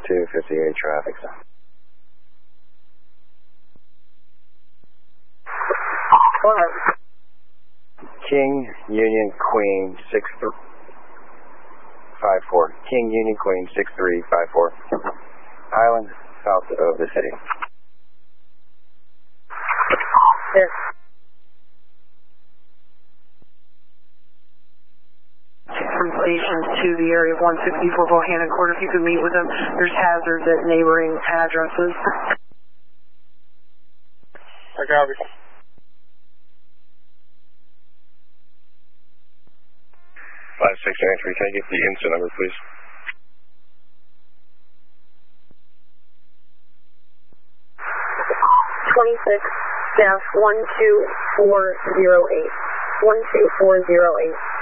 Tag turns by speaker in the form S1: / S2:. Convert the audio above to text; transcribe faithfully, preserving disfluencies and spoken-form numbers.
S1: two fifty-eight traffic zone.
S2: Go ahead.
S1: King, Union, Queen, six five four. King, Union, Queen, six three five four. Island, south of the city.
S2: Yes. From stations to the area of one sixty-four Bohannon Court, if you could meet with them, there's hazards at neighboring addresses.
S3: I copy.
S4: five six nine three, can I get the incident number, please?
S2: twenty-six dash one two four zero eight. one two four zero eight.